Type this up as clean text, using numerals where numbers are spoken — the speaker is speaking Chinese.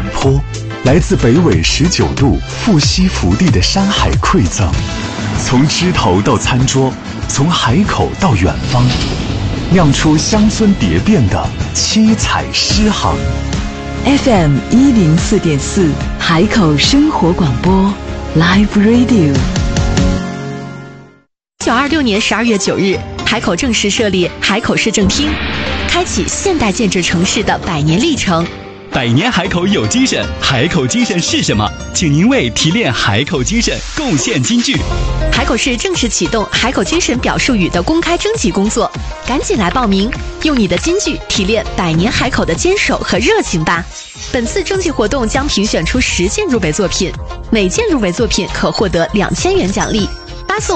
缓坡，来自北纬19度富硒福地的山海馈赠。从枝头到餐桌，从海口到远方，酿出乡村蝶变的七彩诗行。 FM 104.4海口生活广播 Live Radio。 1926年12月9日，海口正式设立海口市政厅，开启现代建制城市的100年历程。 百年海口有精神，海口精神是什么？请您为提炼海口精神贡献金句。 海口市正式启动海口精神表述语的公开征集工作，赶紧来报名，用你的金句提炼100年海口的坚守和热情吧。本次征集活动将评选出10件入围作品，每件入围作品可获得2000元奖励。